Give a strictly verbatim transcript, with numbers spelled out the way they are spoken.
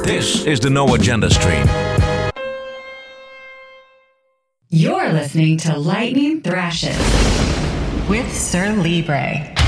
This is the No Agenda Stream. You're listening to Lightning Thrashes with Sir Libre.